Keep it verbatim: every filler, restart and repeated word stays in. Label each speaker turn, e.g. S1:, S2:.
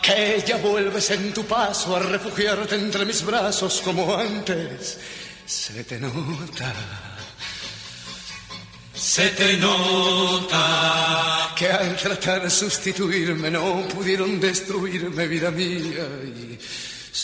S1: Que ya vuelves en tu paso a refugiarte entre mis brazos como antes. Se te nota,
S2: se te nota,
S1: que al tratar de sustituirme no pudieron destruirme, vida mía. Y